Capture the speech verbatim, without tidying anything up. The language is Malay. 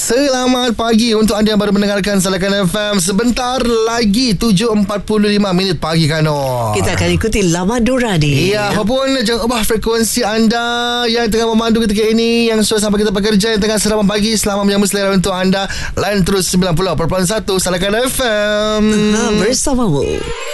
Selamat pagi untuk anda yang baru mendengarkan Salakan F M. Sebentar lagi tujuh empat puluh lima minit pagi Kanor. Kita akan ikuti Lama Dura ni. Ya, apapun jangan ubah frekuensi anda yang tengah memandu ketika ini, yang sudah sampai kita bekerja, yang tengah sarapan pagi. Selamat menyambut selera untuk anda. Lain terus sembilan puluh perpuluhan satu Salakan F M. Ha, bersamamu.